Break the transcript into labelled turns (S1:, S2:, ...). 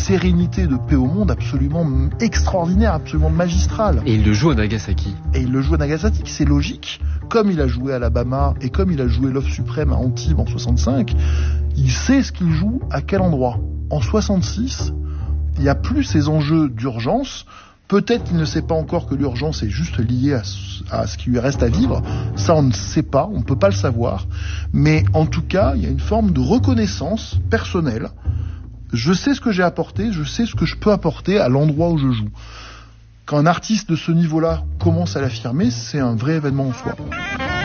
S1: sérénité, de paix au monde absolument extraordinaire, absolument magistrale.
S2: Et il le joue à Nagasaki.
S1: Et il le joue à Nagasaki, c'est logique. Comme il a joué à Alabama et comme il a joué l'œuf suprême à Antibes en 65, il sait ce qu'il joue à quel endroit. En 66, il n'y a plus ces enjeux d'urgence. Peut-être qu'il ne sait pas encore que l'urgence est juste liée à ce qui lui reste à vivre. Ça, on ne sait pas, on ne peut pas le savoir. Mais en tout cas, il y a une forme de reconnaissance personnelle. Je sais ce que j'ai apporté, je sais ce que je peux apporter à l'endroit où je joue. Quand un artiste de ce niveau-là commence à l'affirmer, c'est un vrai événement en soi.